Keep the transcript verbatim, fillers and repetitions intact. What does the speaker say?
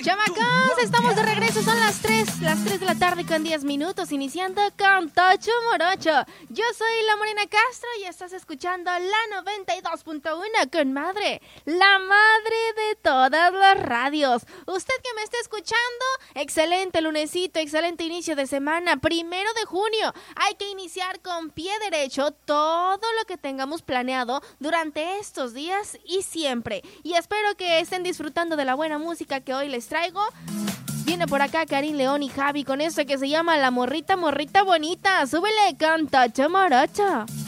Chamacos, estamos de regreso, son las tres, las tres de la tarde con diez minutos, iniciando con Tocho Morocho. Yo soy la Morena Castro y estás escuchando la noventa y dos punto uno con Madre, la madre de todas las radios. Usted que me está escuchando, excelente lunesito, excelente inicio de semana, primero de junio. Hay que iniciar con pie derecho todo lo que tengamos planeado durante estos días y siempre. Y espero que estén disfrutando de la buena música que hoy les traigo. Viene por acá Karim León y Javi con esto que se llama La Morrita, Morrita Bonita. Súbele, canta, chamaracha.